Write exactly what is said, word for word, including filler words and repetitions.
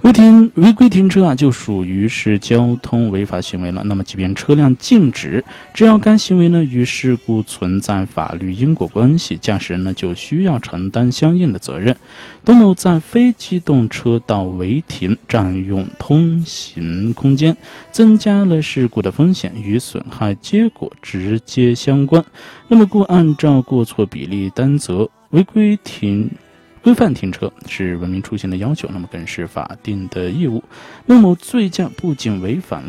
违停违规停车啊，就属于是交通违法行为了。那么，即便车辆静止，只要该行为呢与事故存在法律因果关系，驾驶人呢就需要承担相应的责任。董某在非机动车道违停，占用通行空间，增加了事故的风险，与损害结果直接相关。那么，故按照过错比例担责，违规停。规范停车是文明出行的要求，那么更是法定的义务。孟某醉驾不仅违反